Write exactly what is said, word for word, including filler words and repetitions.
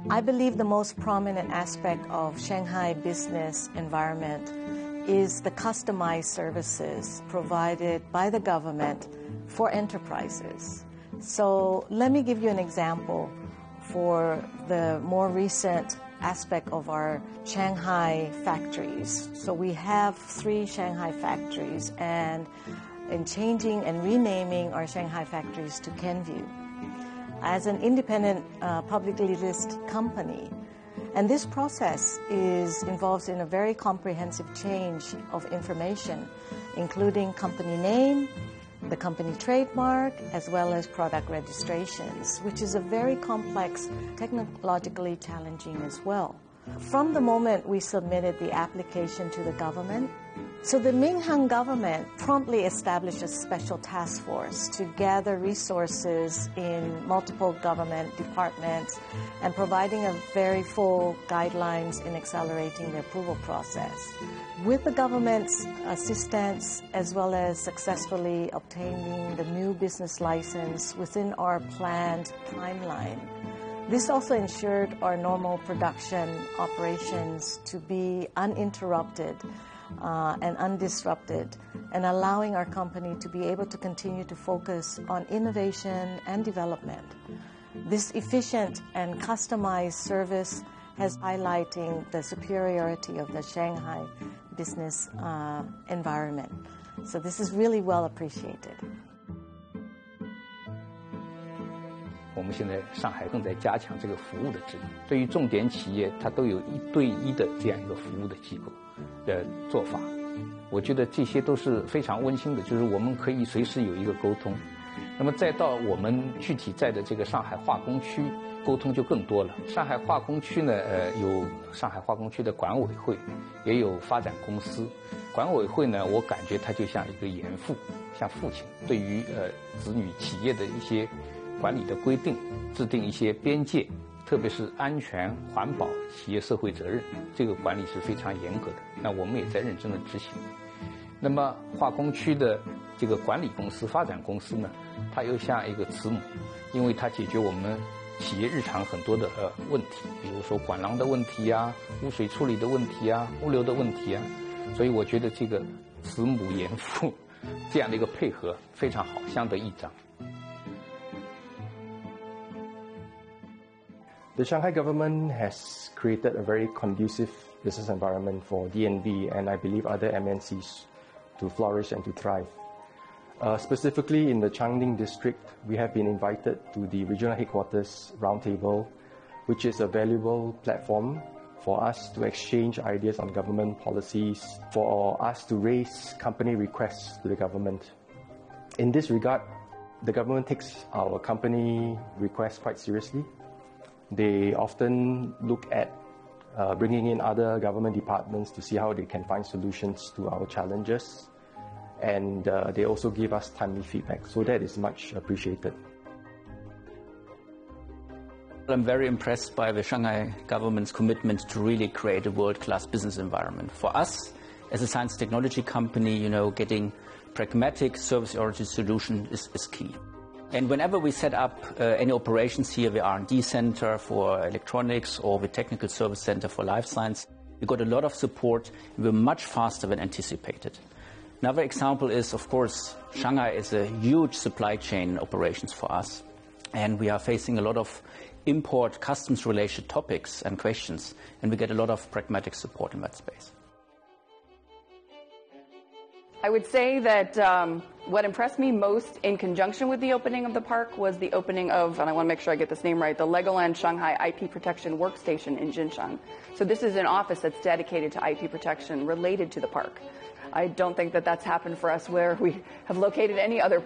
I believe the most prominent aspect of Shanghai business environment is the customized services provided by the government for enterprises. So let me give you an example for the more recent aspect of our Shanghai factories. So we have three Shanghai factories, and in changing and renaming our Shanghai factories to Kenvue as an independent uh, publicly listed company. And this process is involved in a very comprehensive change of information, including company name, the company trademark, as well as product registrations, which is a very complex, technologically challenging as well. From the moment we submitted the application to the government, so the Minhang government promptly established a special task force to gather resources in multiple government departments and providing a very full guidelines in accelerating the approval process. With the government's assistance, as well as successfully obtaining the new business license within our planned timeline, this also ensured our normal production operations to be uninterrupted uh, and undisrupted, and allowing our company to be able to continue to focus on innovation and development. This efficient and customized service has highlighting the superiority of the Shanghai business uh, environment. So this is really well appreciated. 我们现在上海正在加强这个服务的质量，对于重点企业，它都有一对一的这样一个服务的机构的做法。我觉得这些都是非常温馨的，就是我们可以随时有一个沟通。那么再到我们具体在的这个上海化工区，沟通就更多了。上海化工区呢，呃，有上海化工区的管委会，也有发展公司。管委会呢，我感觉它就像一个严父，像父亲，对于呃子女企业的一些管理的规定，制定一些边界，特别是安全、环保、企业社会责任，这个管理是非常严格的。那我们也在认真的执行。那么化工区的这个管理公司、发展公司呢，它又像一个慈母，因为它解决我们企业日常很多的呃问题，比如说管廊的问题呀、污水处理的问题呀、物流的问题啊，所以我觉得这个慈母严父这样的一个配合非常好，相得益彰。 The Shanghai government has created a very conducive business environment for D N B and I believe other M N Cs to flourish and to thrive. Uh, specifically in the Changning district, we have been invited to the regional headquarters roundtable, which is a valuable platform for us to exchange ideas on government policies, for us to raise company requests to the government. In this regard, the government takes our company requests quite seriously. They often look at uh, bringing in other government departments to see how they can find solutions to our challenges. And uh, they also give us timely feedback. So that is much appreciated. I'm very impressed by the Shanghai government's commitment to really create a world-class business environment. For us, as a science technology company, you know, getting pragmatic, service-oriented solution is, is key. And whenever we set up uh, any operations here, the R and D center for electronics or the technical service center for life science, we got a lot of support. We were much faster than anticipated. Another example is, of course, Shanghai is a huge supply chain operations for us. And we are facing a lot of import customs related topics and questions. And we get a lot of pragmatic support in that space. I would say that um, what impressed me most in conjunction with the opening of the park was the opening of, and I want to make sure I get this name right, the Legoland Shanghai I P Protection Workstation in Jinshan. So this is an office that's dedicated to I P protection related to the park. I don't think that that's happened for us where we have located any other